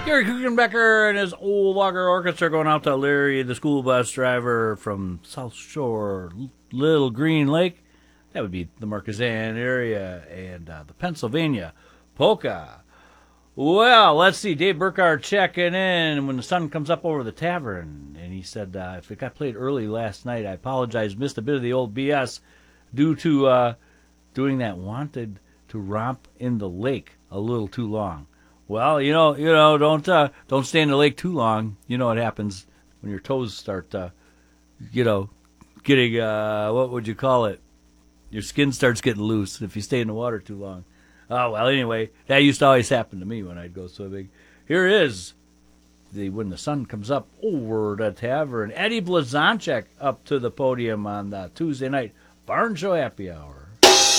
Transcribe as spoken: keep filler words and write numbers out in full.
Gary Kuchenbecker and his old Walker Orchestra going out to Larry, the school bus driver from South Shore, Little Green Lake. That would be the Marquezan area and uh, the Pennsylvania Polka. Well, let's see. Dave Burkhardt checking in when the sun comes up over the tavern. And he said, uh, if it got played early last night, I apologize. Missed a bit of the old B S due to uh, doing that Wanted to Romp in the Lake a little too long. Well, you know, you know, don't uh, don't stay in the lake too long. You know what happens when your toes start, uh, you know, getting, uh, what would you call it? Your skin starts getting loose if you stay in the water too long. Oh, well, anyway, that used to always happen to me when I'd go swimming. Here is the when the sun comes up over the tavern. Eddie Blazonczyk up to the podium on the Tuesday night Barn Show Happy Hour.